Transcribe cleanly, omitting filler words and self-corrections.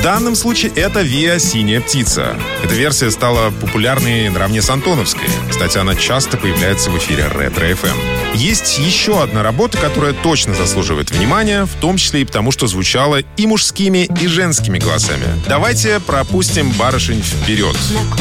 данном случае это «Виа Синяя птица». Эта версия стала популярной наравне с антоновской. Кстати, она часто появляется в эфире Ретро-ФМ. Есть еще одна работа, которая точно заслуживает внимания, в том числе и потому, что звучала и мужскими, и женскими голосами. Давайте пропустим барышень вперед.